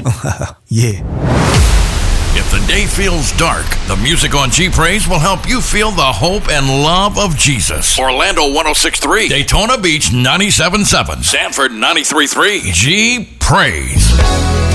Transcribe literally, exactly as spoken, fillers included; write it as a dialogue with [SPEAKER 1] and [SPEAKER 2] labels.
[SPEAKER 1] Yeah.
[SPEAKER 2] If the day feels dark, the music on G Praise will help you feel the hope and love of Jesus. Orlando one oh six point three, Daytona Beach ninety-seven point seven, Sanford ninety-three point three, G Praise.